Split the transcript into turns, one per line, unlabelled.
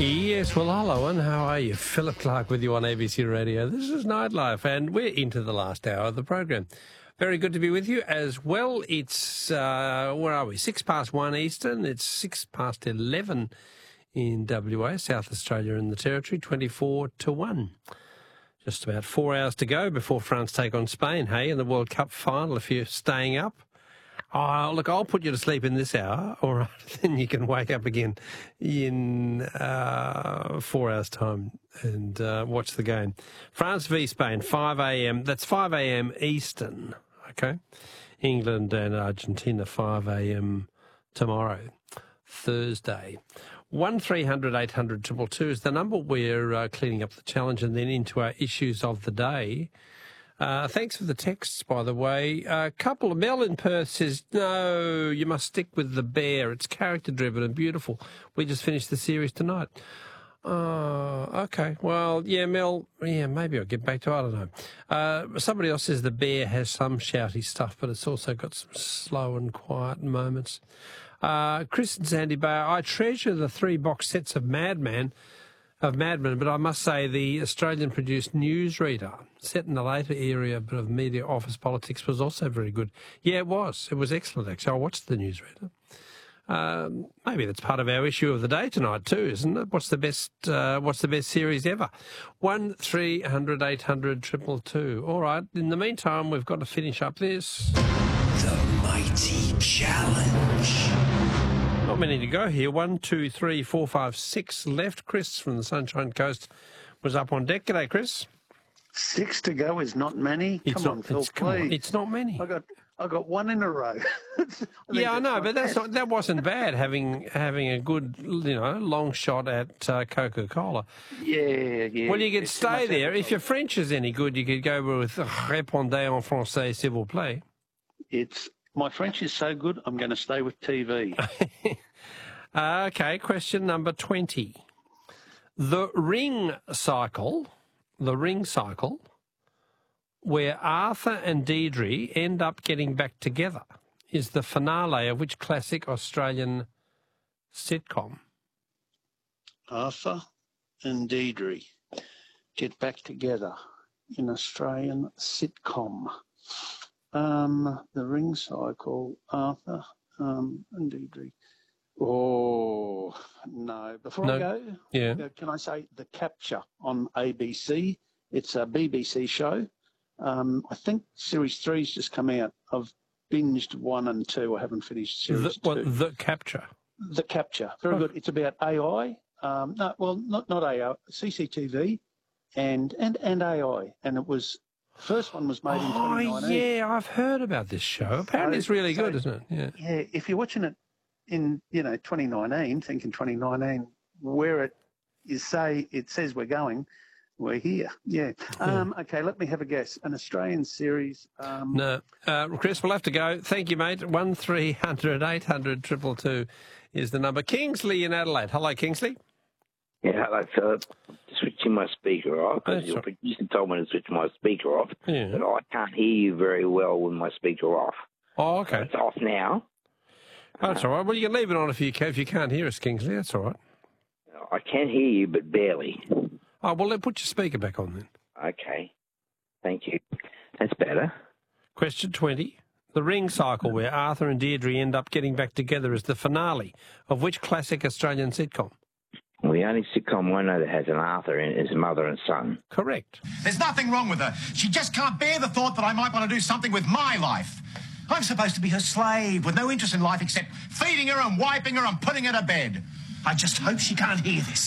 Yes, well, hello, and how are you? Philip Clark with you on ABC Radio. This is Nightlife, and we're into the last hour of the program. Very good to be with you as well. It's, where are we? 1:06 Eastern. It's 11:06 in WA, South Australia and the Territory, 24-1. Just about 4 hours to go before France take on Spain, hey, in the World Cup final, if you're staying up. Oh, look, I'll put you to sleep in this hour, all right? Then you can wake up again in 4 hours' time and watch the game. France v Spain, 5 a.m. That's 5 a.m. Eastern, okay? England and Argentina, 5 a.m. tomorrow, Thursday. 1300 800 222 is the number. We're cleaning up the challenge and then into our issues of the day. Thanks for the texts, by the way. A couple of Mel in Perth says, no, you must stick with The Bear. It's character-driven and beautiful. We just finished the series tonight. Okay. Well, yeah, Mel, yeah, maybe I'll get back to it. I don't know. Somebody else says The Bear has some shouty stuff, but it's also got some slow and quiet moments. Chris and Sandy Bay, I treasure the 3 box sets of Mad Men, but I must say the Australian-produced Newsreader, set in the later era but of media office politics, was also very good. Yeah, it was. It was excellent, actually. I watched the Newsreader. Maybe that's part of our issue of the day tonight too, isn't it? What's the best series ever? 1300 800 222. All right. In the meantime, we've got to finish up this.
The Mighty Challenge.
Not many to go here. 1, 2, 3, 4, 5, 6 left. Chris from the Sunshine Coast was up on deck. G'day, Chris.
6 to go is not many. Come on, Phil, please.
It's not many.
I got 1 in a row.
Yeah, I know, but that wasn't bad. Having a good, long shot at Coca-Cola.
Yeah.
Well, you could stay there. If your French is any good, you could go with "Répondez en français, s'il vous plaît."
My French is so good, I'm going to stay with TV.
Okay, question number 20. The ring cycle, where Arthur and Deirdre end up getting back together, is the finale of which classic Australian sitcom?
Arthur and Deirdre get back together in Australian sitcom. The ring cycle, Arthur and Deirdre. Oh, no. Before I go, can I say The Capture on ABC? It's a BBC show. I think Series 3's just come out. I've binged 1 and 2. I haven't finished Series 2.
The Capture?
The Capture. Very good. It's about AI. Not AI, CCTV and AI. And it was... First one was made in 2019.
Oh, yeah, I've heard about this show. Apparently it's really good, isn't it?
Yeah, if you're watching it in, 2019, thinking 2019, where it says we're going, we're here. Yeah. Okay, let me have a guess. An Australian series.
No. Chris, we'll have to go. Thank you, mate. 1300 800 222 is the number. Kingsley in Adelaide. Hello, Kingsley.
Yeah, hello, Philip. Switching my speaker off, because your producer told me to switch my speaker off, but I can't hear you very well with my speaker off.
Oh, okay.
So it's off now.
That's all right. Well, you can leave it on if you can't hear us, Kingsley. That's all right.
I can hear you, but barely.
Oh, well, then put your speaker back on then.
Okay. Thank you. That's better.
Question 20. The ring cycle where Arthur and Deirdre end up getting back together is the finale of which classic Australian sitcom?
Well, the only sitcom I know that has an Arthur in it is Mother and Son.
Correct.
There's nothing wrong with her. She just can't bear the thought that I might want to do something with my life. I'm supposed to be her slave with no interest in life except feeding her and wiping her and putting her to bed. I just hope she can't hear this.